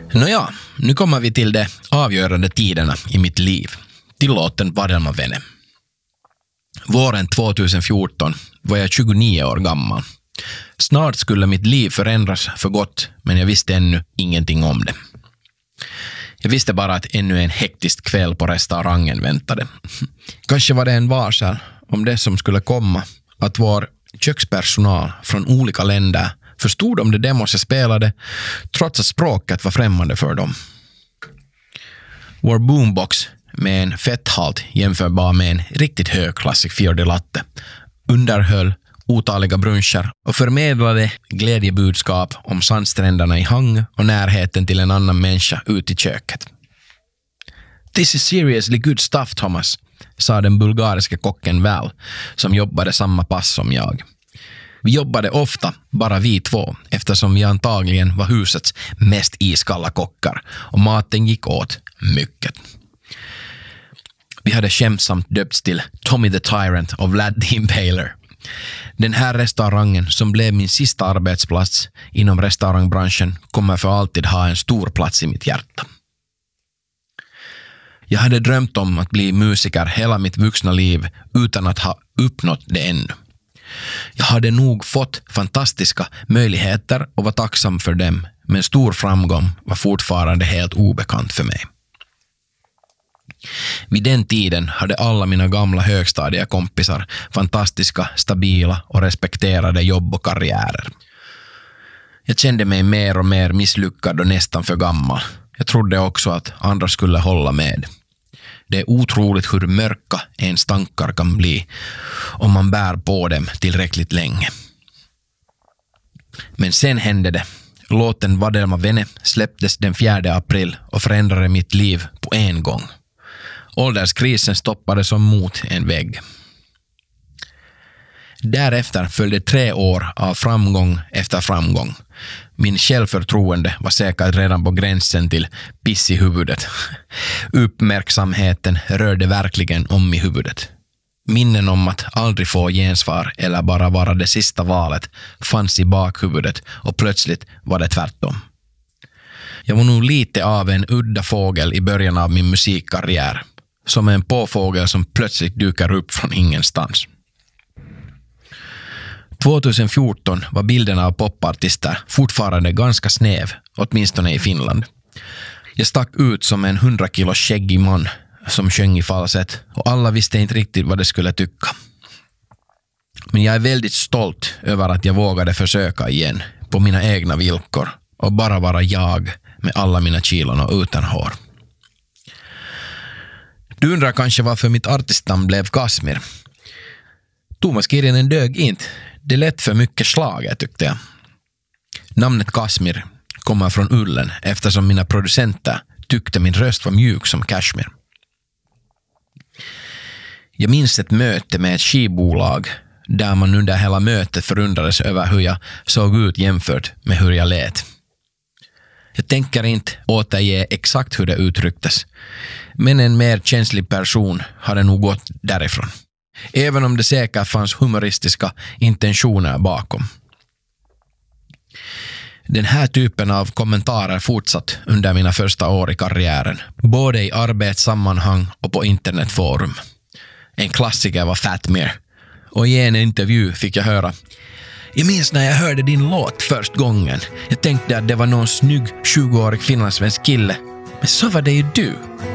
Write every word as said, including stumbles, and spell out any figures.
Nåja, nu kommer vi till de avgörande tiderna i mitt liv. Till låten Vadelma vene. Våren tjugohundrafjorton var jag tjugonio år gammal. Snart skulle mitt liv förändras för gott, men jag visste ännu ingenting om det. Jag visste bara att ännu en hektisk kväll på restaurangen väntade. Kanske var det en varsel om det som skulle komma, att vår kökspersonal från olika länder förstod om det demos jag spelade, trots att språket var främmande för dem. Vår boombox med en fetthalt jämförbar med en riktigt högklassig Fior Latte underhöll otaliga bruncher och förmedlade glädjebudskap om sandstränderna i Hang och närheten till en annan människa ut i köket. "This is seriously good stuff, Thomas", sa den bulgariska kocken Val, som jobbade samma pass som jag. Vi jobbade ofta, bara vi två, eftersom vi antagligen var husets mest iskalla kockar och maten gick åt mycket. Vi hade skämtsamt döpts till Tommy the Tyrant och Vlad the Impaler. Den här restaurangen, som blev min sista arbetsplats inom restaurangbranschen, kommer för alltid ha en stor plats i mitt hjärta. Jag hade drömt om att bli musiker hela mitt vuxna liv utan att ha uppnått det ännu. Jag hade nog fått fantastiska möjligheter och var tacksam för dem, men stor framgång var fortfarande helt obekant för mig. Vid den tiden hade alla mina gamla högstadiekompisar fantastiska, stabila och respekterade jobb och karriärer. Jag kände mig mer och mer misslyckad och nästan för gammal. Jag trodde också att andra skulle hålla med. Det är otroligt hur mörka ens tankar kan bli om man bär på dem tillräckligt länge. Men sen hände det. Låten Vadelma vene släpptes den fjärde april och förändrade mitt liv på en gång. Ålderskrisen stoppade som mot en vägg. Därefter följde tre år av framgång efter framgång. Min självförtroende var säkert redan på gränsen till piss i huvudet. Uppmärksamheten rörde verkligen om i huvudet. Minnen om att aldrig få gensvar eller bara vara det sista valet fanns i bakhuvudet och plötsligt var det tvärtom. Jag var nog lite av en udda fågel i början av min musikkarriär. Som en påfågel som plötsligt dyker upp från ingenstans. tjugohundrafjorton var bilden av popartister fortfarande ganska snäv, åtminstone i Finland. Jag stack ut som en hundra kilo skäggig man som sjöng i falsett och alla visste inte riktigt vad de skulle tycka. Men jag är väldigt stolt över att jag vågade försöka igen på mina egna villkor och bara vara jag med alla mina kilon och utan hår. Du undrar kanske varför mitt artistnamn blev Kasmir. Thomas Kirjanen dög inte. Det lät för mycket slaget, tyckte jag. Namnet Kasmir kommer från ullen eftersom mina producenter tyckte min röst var mjuk som kashmir. Jag minns ett möte med ett skivbolag där man under hela mötet förundrades över hur jag såg ut jämfört med hur jag lät. Jag tänker inte återge exakt hur det uttrycktes, men en mer känslig person hade nog gått därifrån. Även om det säkert fanns humoristiska intentioner bakom. Den här typen av kommentarer fortsatt under mina första år i karriären, både i arbetssammanhang och på internetforum. En klassiker var Fatmir, och i en intervju fick jag höra: "Jag minns när jag hörde din låt först gången. Jag tänkte att det var någon snygg tjugoårig finlandssvensk kille. Men så var det ju du."